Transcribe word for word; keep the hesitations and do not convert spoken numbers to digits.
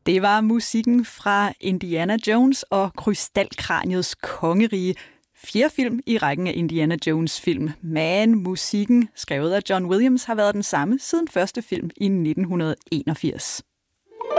Det var musikken fra Indiana Jones og Krystalkraniets kongerige. Fjerde film i rækken af Indiana Jones-film, men musikken, skrevet af John Williams, har været den samme siden første film i nitten enogfirs.